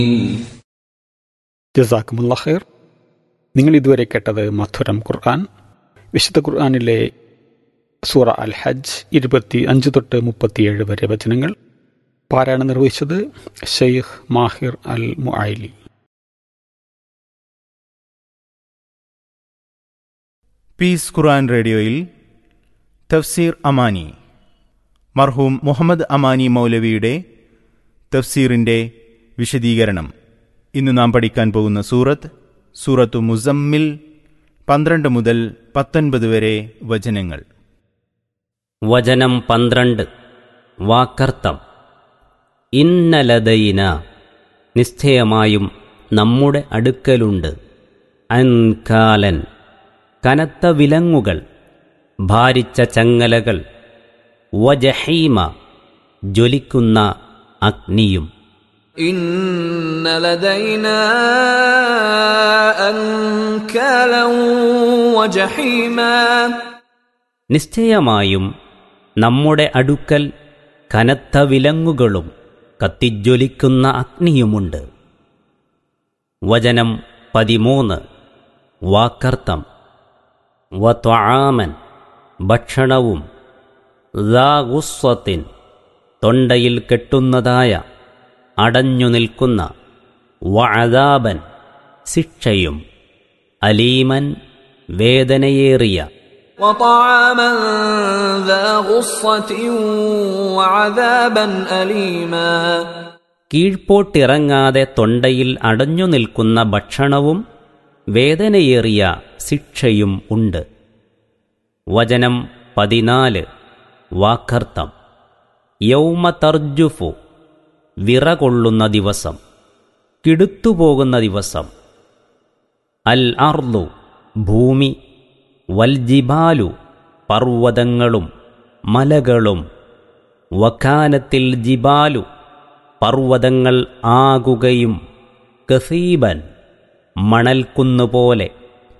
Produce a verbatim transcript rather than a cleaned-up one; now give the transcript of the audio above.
ജസാക്കുമുല്ലാഹ് ഖൈർ. നിങ്ങൾ ഇതുവരെ കേട്ടത് മധുരം ഖുർആൻ. വിശുദ്ധ ഖുർആനിലെ സൂറ അൽ ഹജ്ജ് ഇരുപത്തി അഞ്ച് തൊട്ട് മുപ്പത്തിയേഴ് വരെ വചനങ്ങൾ പാരായണം നിർവഹിച്ചത് ഷെയ്ഖ് മാഹിർ അൽ മുആയിലി. പീസ് ഖുർആൻ റേഡിയോയിൽ തഫ്സീർ അമാനി, മർഹൂം മുഹമ്മദ് അമാനി മൗലവിയുടെ തഫ്സീറിൻ്റെ വിശദീകരണം. ഇന്ന് നാം പഠിക്കാൻ പോകുന്ന സൂറത്ത് സൂറത്തു മുസമ്മിൽ, പന്ത്രണ്ട് മുതൽ പത്തൊൻപത് വരെ വചനങ്ങൾ. വചനം പന്ത്രണ്ട്. വാക്കർത്ഥം. ഇന്നലദൈന, നിശ്ചയമായും നമ്മുടെ അടുക്കലുണ്ട്, അൻകാലൻ, കനത്ത വിലങ്ങുകൾ, ഭാരിച്ച ചങ്ങലകൾ, വജഹീമ, ജ്വലിക്കുന്ന അഗ്നിയും. ഇന്ന ലദൈനാ അൻകാലൻ വജഹീമ, നിശ്ചയമായും നമ്മുടെ അടുക്കൽ കനത്ത വിലങ്ങുകളും കത്തിജ്വലിക്കുന്ന അഗ്നിയുമുണ്ട്. വചനം പതിമൂന്ന്. വാക്കർത്ഥം. വത്വആമൻ, ഭക്ഷണവും, ദാ ഗുസ്വത്തിൻ, തൊണ്ടയിൽ കെട്ടുന്നതായ, അടഞ്ഞു നിൽക്കുന്ന, വഅദാബൻ, ശിക്ഷയും, അലീമൻ, വേദനയേറിയ. വതആമൻ ദാ ഗുസ്വത്തിൻ വഅദാബൻ അലീമാ, കീഴ്പോട്ടിറങ്ങാതെ തൊണ്ടയിൽ അടഞ്ഞു നിൽക്കുന്ന ഭക്ഷണവും വേദനയേറിയ ശിക്ഷയും ഉണ്ട്. വചനം പതിനാല്. വാക്കർത്ഥം. യൗമ തർജുഫു, വിറകൊള്ളുന്ന ദിവസം, കിടുത്തുപോകുന്ന ദിവസം. അൽ അർദു, ഭൂമി, വൽജിബാലു, പർവ്വതങ്ങളും മലകളും. വകാനത്തിൽ ജിബാലു, പർവ്വതങ്ങൾ ആകുകയും, കസീബൻ, മണൽക്കുന്നുപോലെ.